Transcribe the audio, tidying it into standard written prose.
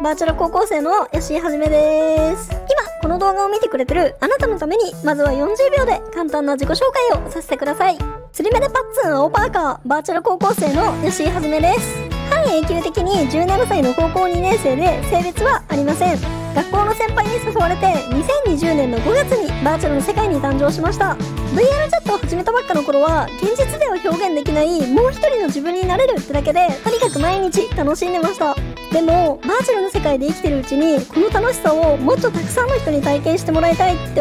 バーチャル高校生の吉井はじめです。今この動画を見てくれてるあなたのために、まずは40秒で簡単な自己紹介をさせてください。釣り目でパッツン青パーカー、バーチャル高校生の吉井はじめです。半永久的に17歳の高校2年生で、性別はありません。学校の先輩に誘われて2020年の5月にバーチャルの世界に誕生しました。 VR チャットを始めたばっかの頃は、現実では表現できないもう一人の自分になれるってだけで、とにかく毎日楽しんでました。でもバーチャルの世界で生きてるうちに、この楽しさをもっとたくさんの人に体験してもらいたいって